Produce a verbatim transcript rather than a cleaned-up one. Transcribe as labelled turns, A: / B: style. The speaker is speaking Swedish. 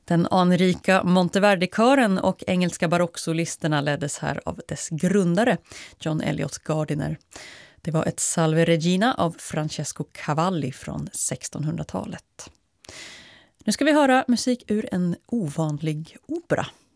A: Den anrika Monteverdi-kören och engelska barocksolisterna leddes här av dess grundare, John Eliot Gardiner. Det var ett Salve Regina av Francesco Cavalli från sextonhundratalet. Nu ska vi höra musik ur en ovanlig opera.